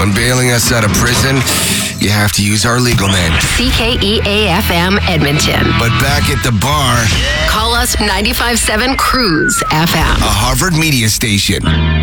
When bailing us out of prison, you have to use our legal name. CKEA-FM Edmonton. But back at the bar, Call us 95.7 Cruise FM. a Harvard media station.